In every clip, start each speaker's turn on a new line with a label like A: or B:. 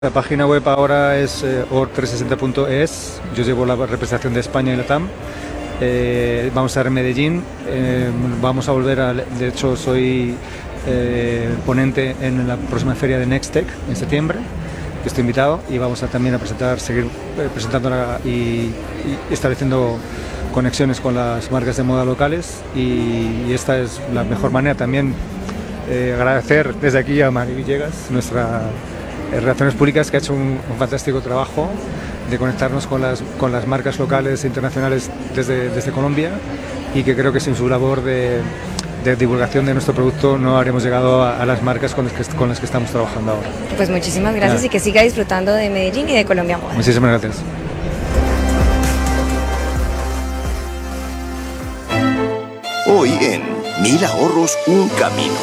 A: La página web ahora es org360.es. Yo llevo la representación de España y Latam. Vamos a estar en Medellín. Vamos a volver de hecho, soy ponente en la próxima feria de Nextech en septiembre. Estoy invitado y vamos a también a seguir presentándola y estableciendo conexiones con las marcas de moda locales. Y esta es la mejor manera también. Agradecer desde aquí a Mari Villegas, nuestra Relaciones Públicas, que ha hecho un fantástico trabajo de conectarnos con las marcas locales e internacionales desde Colombia, y que creo que sin su labor de divulgación de nuestro producto no habríamos llegado a las marcas con las que estamos trabajando ahora.
B: Pues muchísimas gracias y que siga disfrutando de Medellín y de Colombia Moda.
A: Muchísimas gracias.
C: Hoy en 1000 ahorros, un camino.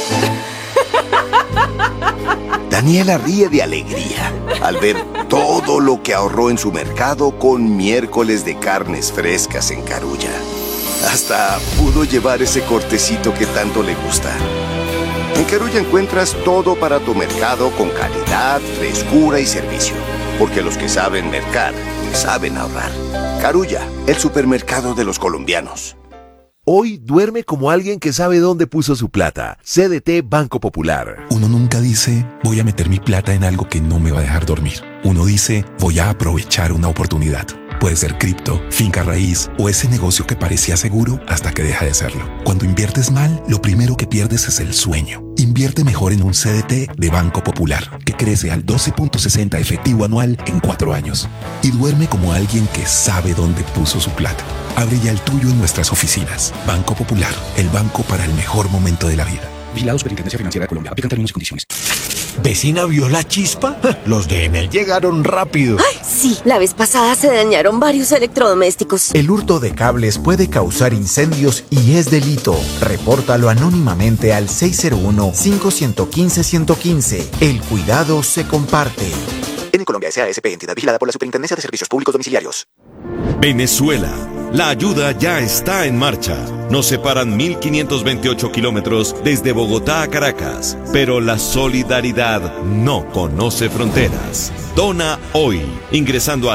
C: Daniela ríe de alegría al ver todo lo que ahorró en su mercado con miércoles de carnes frescas en Carulla. Hasta pudo llevar ese cortecito que tanto le gusta. En Carulla encuentras todo para tu mercado con calidad, frescura y servicio. Porque los que saben mercar, saben ahorrar. Carulla, el supermercado de los colombianos.
D: Hoy duerme como alguien que sabe dónde puso su plata. CDT Banco Popular.
E: Uno nunca dice, voy a meter mi plata en algo que no me va a dejar dormir. Uno dice, voy a aprovechar una oportunidad. Puede ser cripto, finca raíz o ese negocio que parecía seguro hasta que deja de serlo. Cuando inviertes mal, lo primero que pierdes es el sueño. Invierte mejor en un CDT de Banco Popular, que crece al 12.60 efectivo anual en 4 años. Y duerme como alguien que sabe dónde puso su plata. Abre ya el tuyo en nuestras oficinas. Banco Popular, el banco para el mejor momento de la vida.
F: Vigilado Superintendencia Financiera de Colombia. Aplican términos y condiciones.
D: ¿Vecina vio la chispa? Los de Enel llegaron rápido.
G: ¡Ay, sí! La vez pasada se dañaron varios electrodomésticos.
H: El hurto de cables puede causar incendios y es delito. Repórtalo anónimamente al 601-515-115. El cuidado se comparte.
I: En Colombia SASP, entidad vigilada por la Superintendencia de Servicios Públicos Domiciliarios.
J: Venezuela. La ayuda ya está en marcha. Nos separan 1.528 kilómetros desde Bogotá a Caracas, pero la solidaridad no conoce fronteras. Dona hoy, ingresando a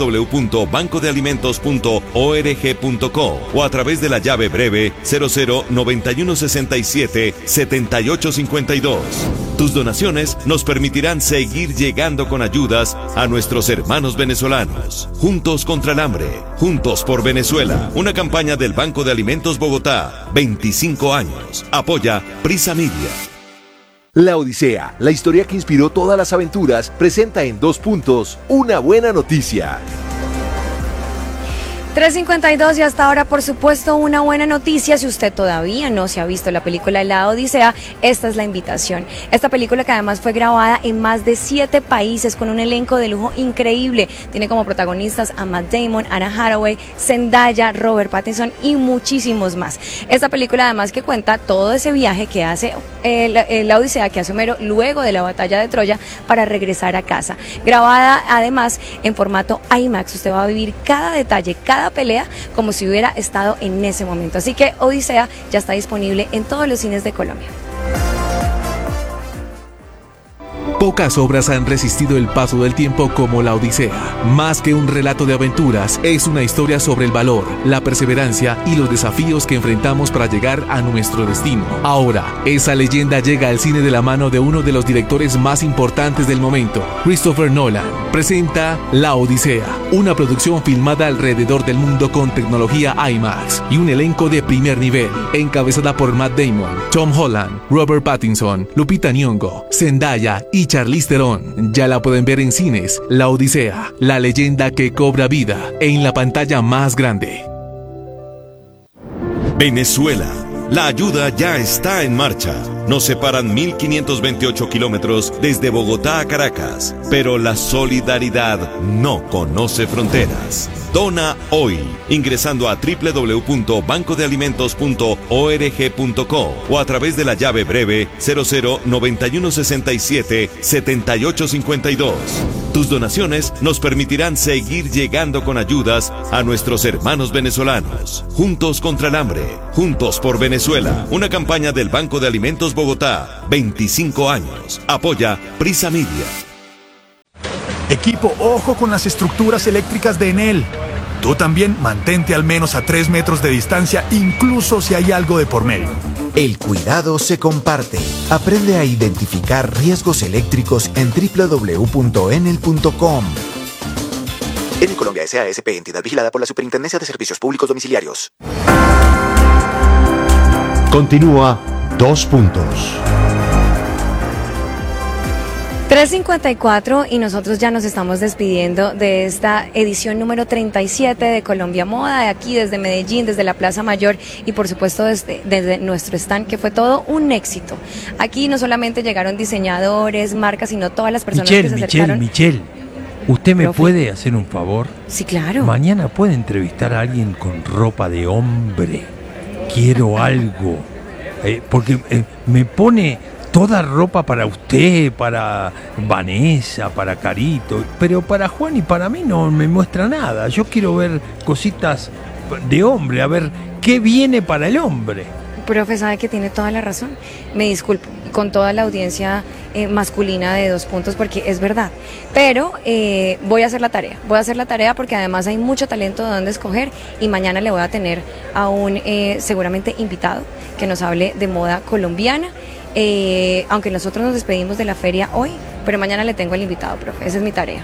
J: www.bancodealimentos.org.co o a través de la llave breve 0091677852. Tus donaciones nos permitirán seguir llegando con ayudas a nuestros hermanos venezolanos. Juntos contra el hambre, juntos por Venezuela. Una campaña del Banco de Alimentos Bogotá. 25 años. Apoya Prisa Media.
D: La Odisea, la historia que inspiró todas las aventuras, presenta en 2 puntos una buena noticia.
B: 3:52 y hasta ahora, por supuesto, una buena noticia. Si usted todavía no se ha visto la película La Odisea, esta es la invitación. Esta película, que además fue grabada en más de 7 países con un elenco de lujo increíble, tiene como protagonistas a Matt Damon, Anna Hathaway, Zendaya, Robert Pattinson y muchísimos más. Esta película además que cuenta todo ese viaje que hace la Odisea, que hace Homero luego de la batalla de Troya para regresar a casa. Grabada además en formato IMAX, usted va a vivir cada detalle, cada pelea como si hubiera estado en ese momento. Así que Odisea ya está disponible en todos los cines de Colombia.
K: Pocas obras han resistido el paso del tiempo como La Odisea. Más que un relato de aventuras, es una historia sobre el valor, la perseverancia y los desafíos que enfrentamos para llegar a nuestro destino. Ahora, esa leyenda llega al cine de la mano de uno de los directores más importantes del momento. Christopher Nolan presenta La Odisea, una producción filmada alrededor del mundo con tecnología IMAX y un elenco de primer nivel, encabezada por Matt Damon, Tom Holland, Robert Pattinson, Lupita Nyong'o, Zendaya y Charlize Theron. Ya la pueden ver en cines. La Odisea, la leyenda que cobra vida en la pantalla más grande.
J: Venezuela. La ayuda ya está en marcha. Nos separan 1.528 kilómetros desde Bogotá a Caracas, pero la solidaridad no conoce fronteras. Dona hoy, ingresando a www.bancodealimentos.org.co o a través de la llave breve 0091677852. Tus donaciones nos permitirán seguir llegando con ayudas a nuestros hermanos venezolanos. Juntos contra el hambre, juntos por Venezuela. Una campaña del Banco de Alimentos Bogotá. 25 años. Apoya Prisa Media.
L: equipo, ojo con las estructuras eléctricas de Enel. Tú también mantente al menos a 3 metros de distancia, incluso si hay algo de por medio.
H: El cuidado se comparte. Aprende a identificar riesgos eléctricos en www.enel.com.
I: Enel Colombia S.A. S.P. entidad vigilada por la Superintendencia de Servicios Públicos Domiciliarios.
M: Continúa 2 puntos.
B: 3:54 y nosotros ya nos estamos despidiendo de esta edición número 37 de Colombia Moda, de aquí desde Medellín, desde la Plaza Mayor y por supuesto desde nuestro stand, que fue todo un éxito. Aquí no solamente llegaron diseñadores, marcas, sino todas las personas que se acercaron.
N: Michelle, ¿usted me
B: Profe,
N: puede hacer un favor?
B: Sí, claro.
N: Mañana puede entrevistar a alguien con ropa de hombre. Quiero algo. Porque me pone toda ropa para usted, para Vanessa, para Carito, pero para Juan y para mí no me muestra nada. Yo quiero ver cositas de hombre, a ver qué viene para el hombre.
B: Profe, sabe que tiene toda la razón. Me disculpo con toda la audiencia masculina de 2 puntos porque es verdad. Pero voy a hacer la tarea porque además hay mucho talento de dónde escoger y mañana le voy a tener a un seguramente invitado que nos hable de moda colombiana. Aunque nosotros nos despedimos de la feria hoy, pero mañana le tengo el invitado, profe. Esa es mi tarea.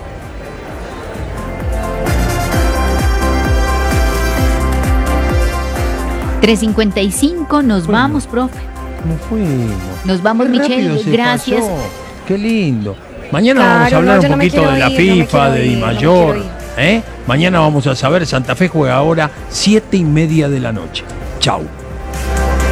O: $3:55, nos vamos, profe.
N: Nos fuimos.
O: Nos vamos, Michelle, gracias.
N: Qué lindo. Mañana vamos a hablar un poquito de la FIFA, de Di Mayor. Mañana vamos a saber, Santa Fe juega ahora 7:30 de la noche. Chau.